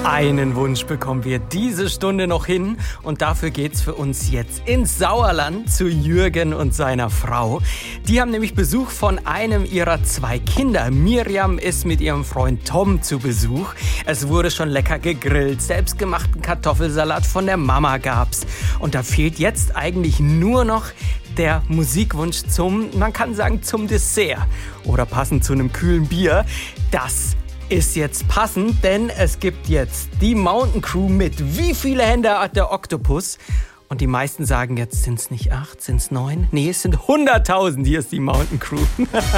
Einen Wunsch bekommen wir diese Stunde noch hin und dafür geht's für uns jetzt ins Sauerland zu Jürgen und seiner Frau. Die haben nämlich Besuch von einem ihrer 2 Kinder. Miriam ist mit ihrem Freund Tom zu Besuch. Es wurde schon lecker gegrillt, selbstgemachten Kartoffelsalat von der Mama gab's. Und da fehlt jetzt eigentlich nur noch der Musikwunsch man kann sagen, zum Dessert. Oder passend zu einem kühlen Bier. Das ist jetzt passend, denn es gibt jetzt die Mountain Crew mit Wie viele Hände hat der Oktopus? Und die meisten sagen jetzt, sind's nicht 8, sind's 9? Nee, es sind 100.000. Hier ist die Mountain Crew.